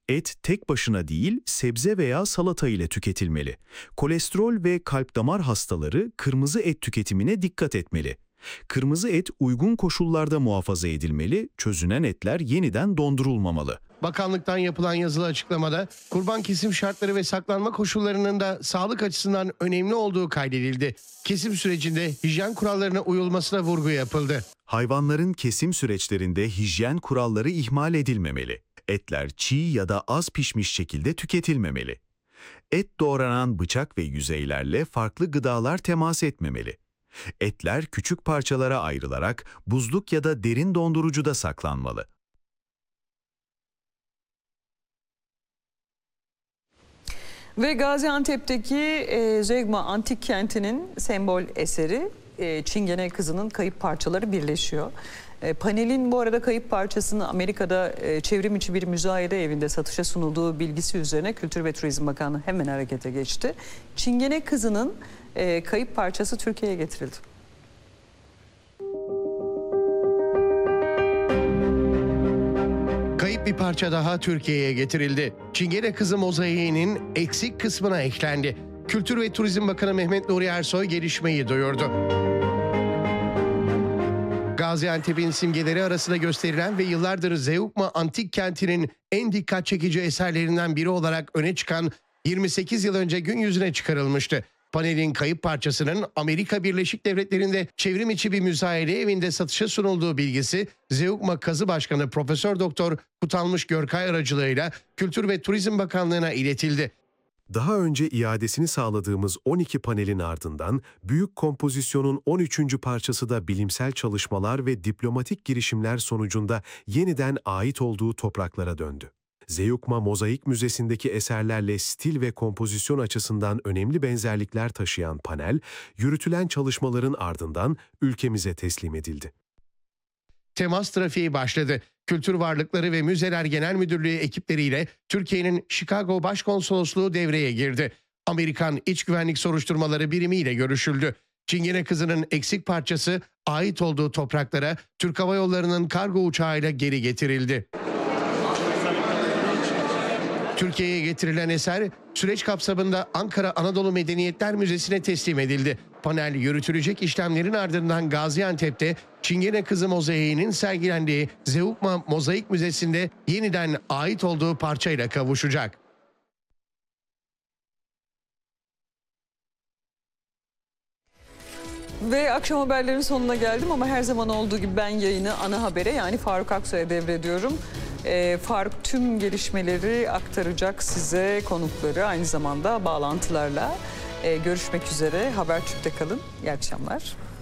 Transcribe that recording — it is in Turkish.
Et tek başına değil, sebze veya salata ile tüketilmeli. Kolesterol ve kalp damar hastaları kırmızı et tüketimine dikkat etmeli. Kırmızı et uygun koşullarda muhafaza edilmeli, çözünen etler yeniden dondurulmamalı. Bakanlıktan yapılan yazılı açıklamada kurban kesim şartları ve saklanma koşullarının da sağlık açısından önemli olduğu kaydedildi. Kesim sürecinde hijyen kurallarına uyulmasına vurgu yapıldı. Hayvanların kesim süreçlerinde hijyen kuralları ihmal edilmemeli. Etler çiğ ya da az pişmiş şekilde tüketilmemeli. Et doğranan bıçak ve yüzeylerle farklı gıdalar temas etmemeli. Etler küçük parçalara ayrılarak buzluk ya da derin dondurucuda saklanmalı. Ve Gaziantep'teki Zeugma Antik Kenti'nin sembol eseri Çingene Kızı'nın kayıp parçaları birleşiyor. Panelin bu arada kayıp parçasını Amerika'da çevrim içi bir müzayede evinde satışa sunulduğu bilgisi üzerine Kültür ve Turizm Bakanlığı hemen harekete geçti. Çingene Kızı'nın kayıp parçası Türkiye'ye getirildi. Kayıp bir parça daha Türkiye'ye getirildi. Çingene Kızı mozaiğinin eksik kısmına eklendi. Kültür ve Turizm Bakanı Mehmet Nuri Ersoy gelişmeyi duyurdu. Gaziantep'in simgeleri arasında gösterilen ve yıllardır Zeugma Antik Kenti'nin en dikkat çekici eserlerinden biri olarak öne çıkan 28 yıl önce gün yüzüne çıkarılmıştı. Panelin kayıp parçasının Amerika Birleşik Devletleri'nde çevrim içi bir müzayede evinde satışa sunulduğu bilgisi Zeugma Kazı Başkanı Profesör Doktor Kutalmış Görkay aracılığıyla Kültür ve Turizm Bakanlığı'na iletildi. Daha önce iadesini sağladığımız 12 panelin ardından büyük kompozisyonun 13. parçası da bilimsel çalışmalar ve diplomatik girişimler sonucunda yeniden ait olduğu topraklara döndü. Zeugma Mozaik Müzesi'ndeki eserlerle stil ve kompozisyon açısından önemli benzerlikler taşıyan panel, yürütülen çalışmaların ardından ülkemize teslim edildi. Temas trafiği başladı. Kültür Varlıkları ve Müzeler Genel Müdürlüğü ekipleriyle Türkiye'nin Chicago Başkonsolosluğu devreye girdi. Amerikan İç Güvenlik Soruşturmaları Birimi ile görüşüldü. Çingene Kızı'nın eksik parçası ait olduğu topraklara Türk Hava Yolları'nın kargo uçağıyla geri getirildi. Türkiye'ye getirilen eser süreç kapsamında Ankara Anadolu Medeniyetler Müzesi'ne teslim edildi. Panel yürütülecek işlemlerin ardından Gaziantep'te Çingene Kızı mozaiğinin sergilendiği Zeugma Mozaik Müzesi'nde yeniden ait olduğu parçayla kavuşacak. Ve akşam haberlerinin sonuna geldim ama her zaman olduğu gibi ben yayını ana habere yani Faruk Aksoy'a devrediyorum. Faruk tüm gelişmeleri aktaracak size, konukları aynı zamanda bağlantılarla. Görüşmek üzere. Habertürk'te kalın. İyi akşamlar.